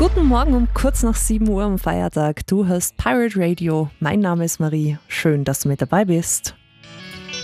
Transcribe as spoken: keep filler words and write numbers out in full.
Guten Morgen um kurz nach sieben Uhr am Feiertag. Du hörst Pirate Radio. Mein Name ist Marie. Schön, dass du mit dabei bist.